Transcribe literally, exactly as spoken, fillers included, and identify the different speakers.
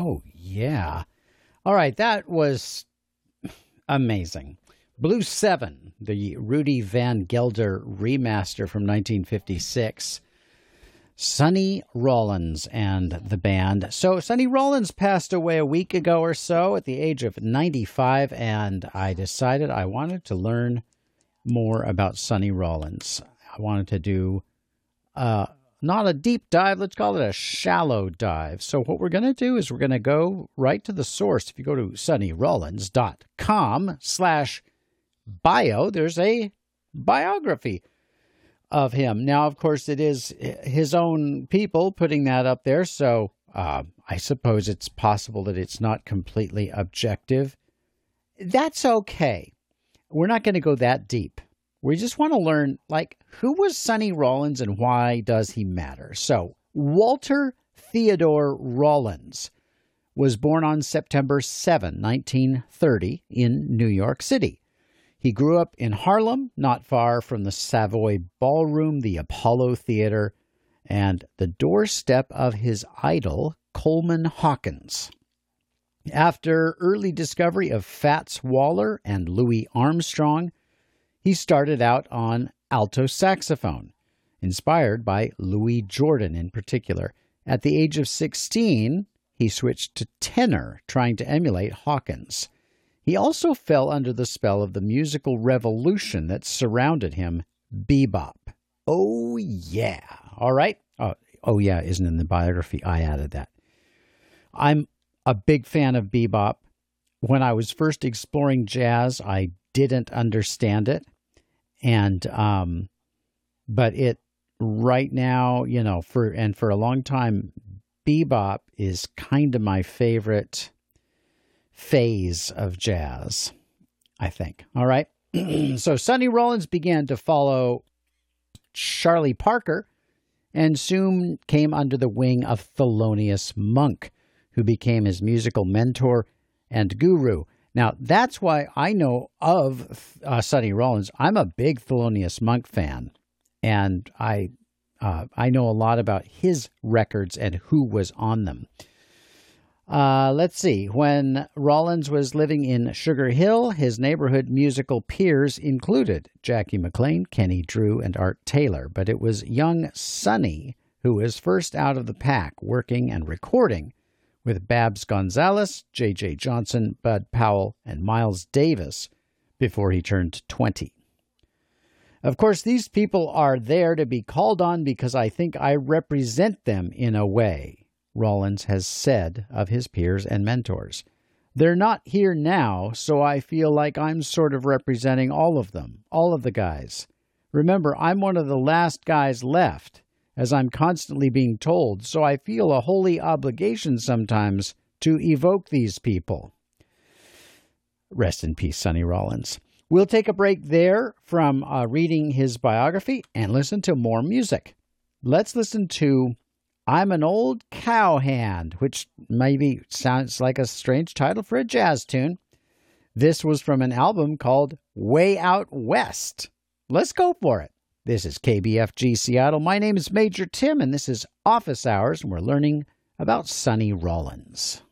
Speaker 1: Oh, yeah. All right, that was amazing. Blue seven, the Rudy Van Gelder remaster from nineteen fifty-six. Sonny Rollins and the band. So Sonny Rollins passed away a week ago or so at the age of ninety-five, and I decided I wanted to learn more about Sonny Rollins. I wanted to do uh, not a deep dive, let's call it a shallow dive. So what we're going to do is we're going to go right to the source. If you go to sonny rollins dot com slash bio, there's a biography of him. Now, of course, it is his own people putting that up there, so uh, I suppose it's possible that it's not completely objective. That's okay. We're not going to go that deep. We just want to learn, like, who was Sonny Rollins and why does he matter? So, Walter Theodore Rollins was born on September seventh, nineteen thirty, in New York City. He grew up in Harlem, not far from the Savoy Ballroom, the Apollo Theater, and the doorstep of his idol, Coleman Hawkins. After early discovery of Fats Waller and Louis Armstrong, he started out on alto saxophone, inspired by Louis Jordan in particular. At the age of sixteen, he switched to tenor, trying to emulate Hawkins. He also fell under the spell of the musical revolution that surrounded him, bebop. Oh, yeah. All right. Oh, oh, yeah, isn't in the biography. I added that. I'm a big fan of bebop. When I was first exploring jazz, I didn't understand it. And, um, but it right now, you know, for, and for a long time, bebop is kind of my favorite phase of jazz, I think. All right. So Sonny Rollins began to follow Charlie Parker and soon came under the wing of Thelonious Monk, who became his musical mentor and guru. Now, that's why I know of uh, Sonny Rollins. I'm a big Thelonious Monk fan, and I uh, I know a lot about his records and who was on them. Uh, let's see. When Rollins was living in Sugar Hill, his neighborhood musical peers included Jackie McLean, Kenny Drew, and Art Taylor. But it was young Sonny who was first out of the pack, working and recording with Babs Gonzalez, J J Johnson, Bud Powell, and Miles Davis before he turned twenty. Of course, these people are there to be called on because I think I represent them in a way, Rollins has said of his peers and mentors. They're not here now, so I feel like I'm sort of representing all of them, all of the guys. Remember, I'm one of the last guys left, as I'm constantly being told, so I feel a holy obligation sometimes to evoke these people. Rest in peace, Sonny Rollins. We'll take a break there from uh, reading his biography and listen to more music. Let's listen to I'm an Old Cowhand, which maybe sounds like a strange title for a jazz tune. This was from an album called Way Out West. Let's go for it. This is K B F G Seattle. My name is Major Tim, and this is Office Hours, and we're learning about Sonny Rollins.